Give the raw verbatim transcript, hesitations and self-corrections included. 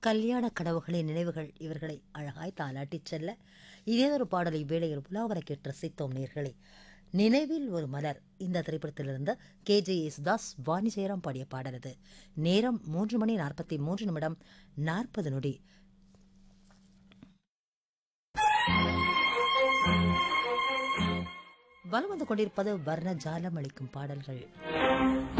கல்யாண கனவுகளின் நினைவுகள் இவர்களை அழகாய் தாலாட்டிச் செல்ல இதேதொரு பாடலை வேளையில் புலாவர கேட்டு ரசித்தோம் நேர்களே. நினைவில் ஒரு மலர் இந்த திரைப்படத்திலிருந்து கே ஜே யேசுதாஸ் வாணி ஜெயராம் பாடிய பாடல் அது. நேரம் மூன்று மணி நாற்பத்தி மூன்று நிமிடம் நாற்பது நொடி. வலம் வந்து கொண்டிருப்பது வர்ண ஜாலம் அளிக்கும் பாடல்கள்.